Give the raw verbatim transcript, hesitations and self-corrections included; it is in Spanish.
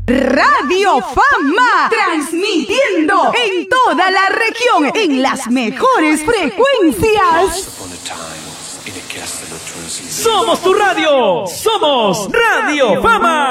Radio Fama, transmitiendo en toda la región, en las mejores frecuencias. Somos tu radio, somos Radio Fama.